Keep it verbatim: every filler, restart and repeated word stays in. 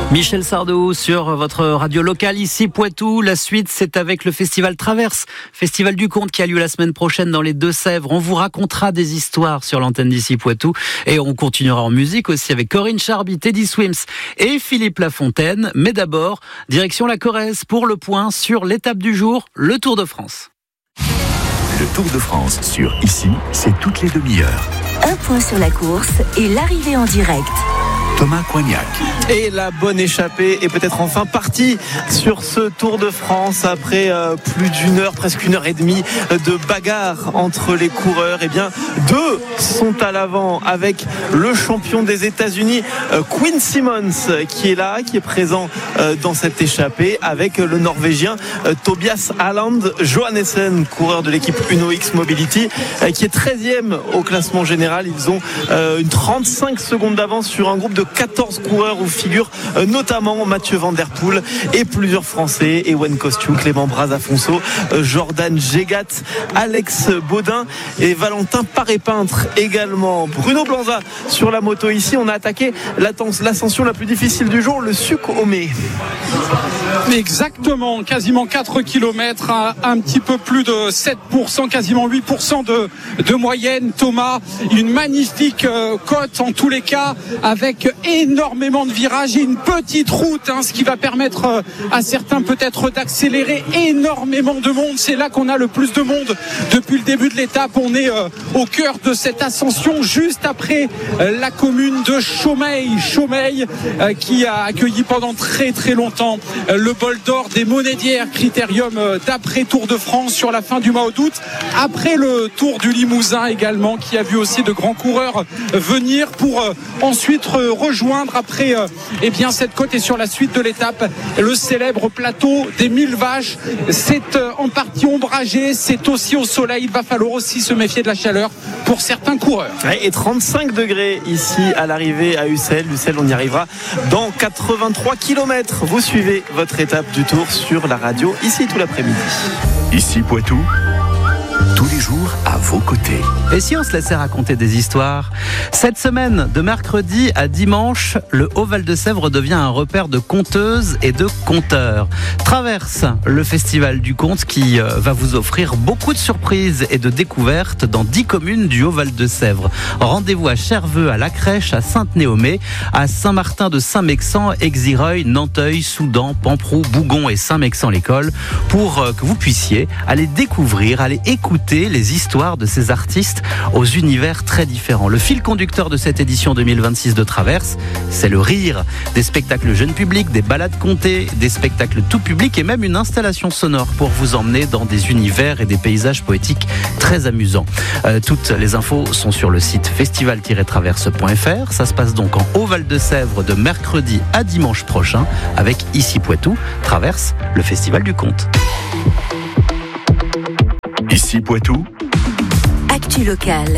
Michel Sardou sur votre radio locale ici Poitou. La suite, c'est avec le festival Traverse, festival du conte qui a lieu la semaine prochaine dans les Deux-Sèvres. On vous racontera des histoires sur l'antenne d'ici Poitou et on continuera en musique aussi avec Corinne Charby, Teddy Swims et Philippe Lafontaine. Mais d'abord, direction la Corrèze pour le point sur l'étape du jour, le Tour de France. Le Tour de France sur Ici, c'est toutes les demi-heures. Un point sur la course et l'arrivée en direct. Thomas Coignac. Et la bonne échappée est peut-être enfin partie sur ce Tour de France après euh, plus d'une heure, presque une heure et demie de bagarre entre les coureurs. Et bien, deux sont à l'avant avec le champion des États-Unis, euh, Quinn Simmons, qui est là, qui est présent euh, dans cette échappée, avec le Norvégien euh, Tobias Aland Johannessen, coureur de l'équipe Uno X Mobility, euh, qui est treizième au classement général. Ils ont euh, une trente-cinq secondes d'avance sur un groupe de quatorze coureurs où figurent euh, notamment Mathieu Van Der Poel et plusieurs Français, Ewen Kostiou, Clément Braz-Afonso, euh, Jordan Gégat, Alex Baudin et Valentin Paré-Peintre également. Bruno Blanza sur la moto ici. On a attaqué l'ascension la plus difficile du jour, le Suc-Homé. Exactement, quasiment quatre kilomètres, à un petit peu plus de sept pour cent, quasiment huit pour cent de, de moyenne. Thomas, une magnifique euh, côte en tous les cas, avec énormément de virages et une petite route, hein, ce qui va permettre euh, à certains peut-être d'accélérer. Énormément de monde, c'est là qu'on a le plus de monde depuis le début de l'étape. On est euh, au cœur de cette ascension, juste après euh, la commune de Chaumeil, Chaumeil euh, qui a accueilli pendant très très longtemps euh, le bol d'or des Monédières, critérium euh, d'après Tour de France sur la fin du mois d'août, après le Tour du Limousin également, qui a vu aussi de grands coureurs euh, venir pour euh, ensuite euh, rejoindre après euh, eh bien cette côte. Et sur la suite de l'étape, le célèbre plateau des mille vaches, c'est euh, en partie ombragé, c'est aussi au soleil. Il va falloir aussi se méfier de la chaleur pour certains coureurs. Et trente-cinq degrés ici à l'arrivée à Ussel. Ussel, on y arrivera dans quatre-vingt-trois kilomètres. Vous suivez votre étape du Tour sur la radio ici tout l'après-midi. Ici Poitou, tous les jours à vos côtés. Et si on se laissait raconter des histoires? Cette semaine, de mercredi à dimanche, le Haut-Val de Sèvres devient un repère de conteuses et de conteurs. Traverse le festival du conte qui va vous offrir beaucoup de surprises et de découvertes dans dix communes du Haut-Val de Sèvres. Rendez-vous à Cherveux, à La Crèche, à Sainte-Néomée, à Saint-Martin de Saint-Mexan, Exireuil, Nanteuil, Soudan, Pamproux, Bougon et Saint-Mexan-l'École pour que vous puissiez aller découvrir, aller écouter les histoires de ces artistes aux univers très différents. Le fil conducteur de cette édition deux mille vingt-six de Traverse, c'est le rire. Des spectacles jeunes publics, des balades contées, des spectacles tout public et même une installation sonore pour vous emmener dans des univers et des paysages poétiques très amusants. Euh, toutes les infos sont sur le site festival tiret traverse point f r. Ça se passe donc en Haut-Val de Sèvres de mercredi à dimanche prochain avec Ici Poitou, Traverse, le festival du conte. Ici Poitou, Actu locale.